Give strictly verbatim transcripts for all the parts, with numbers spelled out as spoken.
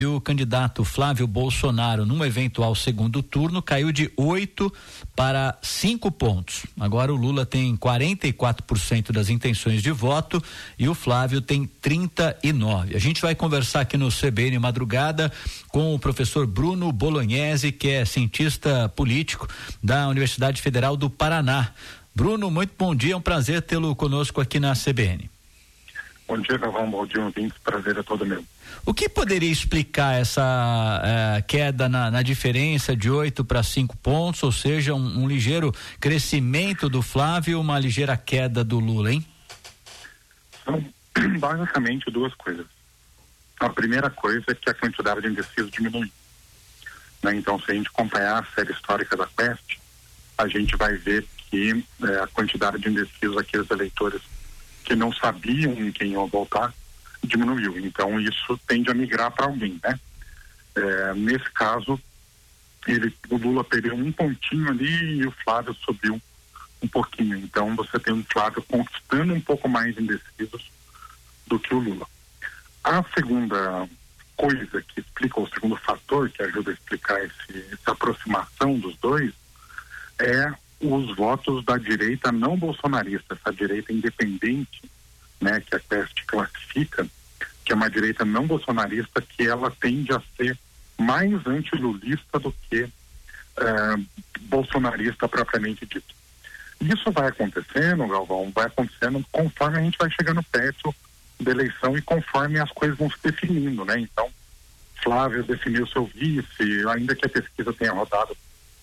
E o candidato Flávio Bolsonaro, num eventual segundo turno, caiu de oito para cinco pontos. Agora o Lula tem quarenta e quatro por cento das intenções de voto e o Flávio tem trinta e nove. A gente vai conversar aqui no C B N Madrugada com o professor Bruno Bolognese, que é cientista político da Universidade Federal do Paraná. Bruno, muito bom dia, é um prazer tê-lo conosco aqui na C B N. Bom dia, Galvão, bom dia, ouvintes, prazer é todo meu. O que poderia explicar essa eh, queda na, na diferença de oito para cinco pontos, ou seja, um, um ligeiro crescimento do Flávio, uma ligeira queda do Lula, hein? São basicamente duas coisas. A primeira coisa é que a quantidade de indecisos diminui. Né? Então, se a gente acompanhar a série histórica da Quest, a gente vai ver que eh, a quantidade de indecisos, aqueles eleitores que não sabiam em quem iam votar, diminuiu. Então isso tende a migrar para alguém, né? É, nesse caso, ele, o Lula perdeu um pontinho ali e o Flávio subiu um pouquinho. Então você tem um Flávio conquistando um pouco mais indecisos do que o Lula. A segunda coisa que explica, o segundo fator que ajuda a explicar esse, essa aproximação dos dois é os votos da direita não bolsonarista, essa direita independente, né, que a Quest classifica, que é uma direita não bolsonarista, que ela tende a ser mais antilulista do que uh, bolsonarista propriamente dito. Isso vai acontecendo, Galvão, vai acontecendo conforme a gente vai chegando perto da eleição e conforme as coisas vão se definindo, né? Então, Flávio definiu seu vice, ainda que a pesquisa tenha rodado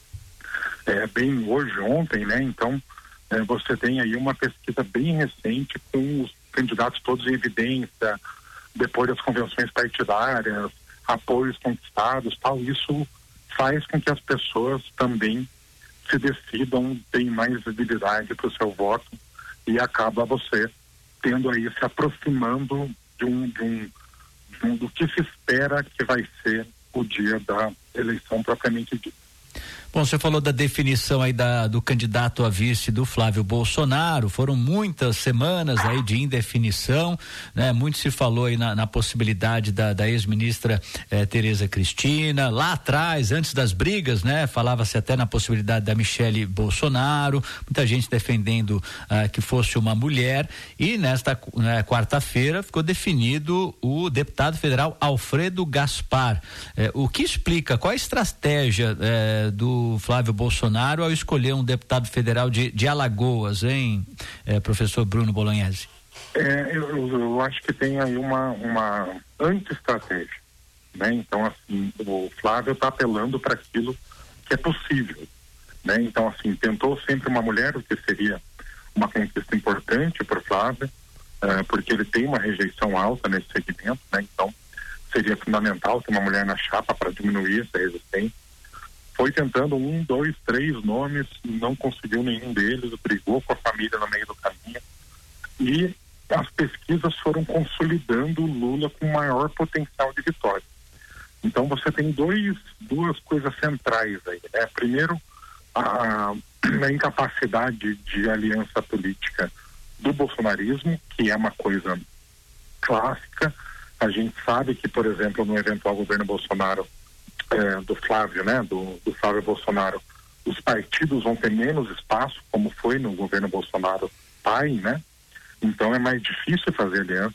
É, bem hoje, ontem, né? Então, é, você tem aí uma pesquisa bem recente com os candidatos todos em evidência, depois das convenções partidárias, apoios conquistados, tal. Isso faz com que as pessoas também se decidam, tenham mais visibilidade para o seu voto e acaba você tendo aí, se aproximando de um, de um, de um do que se espera que vai ser o dia da eleição propriamente dita. Bom, você falou da definição aí da, do candidato a vice do Flávio Bolsonaro, foram muitas semanas aí de indefinição, né? Muito se falou aí na, na possibilidade da, da ex-ministra eh, Tereza Cristina, lá atrás, antes das brigas, né? Falava-se até na possibilidade da Michele Bolsonaro, muita gente defendendo ah, que fosse uma mulher, e nesta né, quarta-feira ficou definido o deputado federal Alfredo Gaspar. Eh, o que explica, qual a estratégia eh, do Flávio Bolsonaro ao escolher um deputado federal de, de Alagoas, hein, eh, professor Bruno Bolognese? É, eu, eu acho que tem aí uma, uma anti-estratégia, né? Então, assim, o Flávio está apelando para aquilo que é possível, né? Então, assim, tentou sempre uma mulher, o que seria uma conquista importante para o Flávio, uh, porque ele tem uma rejeição alta nesse segmento, né? Então, seria fundamental ter uma mulher na chapa para diminuir essa resistência. Foi tentando um, dois, três nomes, não conseguiu nenhum deles, brigou com a família no meio do caminho. E as pesquisas foram consolidando o Lula com maior potencial de vitória. Então você tem dois, duas coisas centrais aí, né? Primeiro, a, a incapacidade de aliança política do bolsonarismo, que é uma coisa clássica. A gente sabe que, por exemplo, no eventual governo Bolsonaro, É, do Flávio, né, do, do Flávio Bolsonaro, os partidos vão ter menos espaço, como foi no governo Bolsonaro pai, né? Então é mais difícil fazer aliança.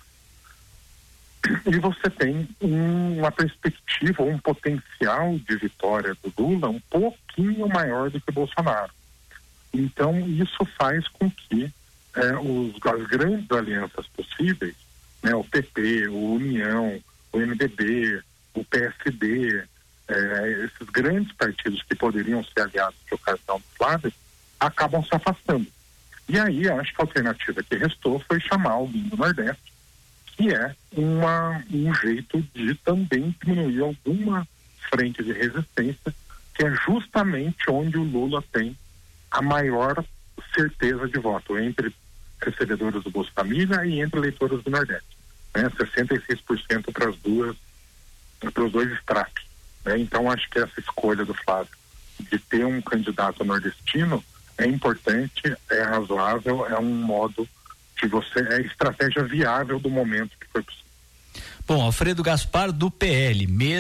E você tem um, uma perspectiva, um potencial de vitória do Lula um pouquinho maior do que o Bolsonaro. Então isso faz com que é, os, as grandes alianças possíveis, né, o P P, o União, o M D B, o P S D, É, esses grandes partidos que poderiam ser aliados de ocasião do Flávio acabam se afastando. E aí eu acho que a alternativa que restou foi chamar alguém do Nordeste, que é uma, um jeito de também diminuir alguma frente de resistência, que é justamente onde o Lula tem a maior certeza de voto, entre recebedores do Bolsa Família e entre eleitores do Nordeste, né? sessenta e seis por cento para as duas, para os dois estratos. É, então acho que essa escolha do Flávio de ter um candidato nordestino é importante, é razoável, é um modo de você, é estratégia viável do momento que foi possível. Bom, Alfredo Gaspar do P L, mesmo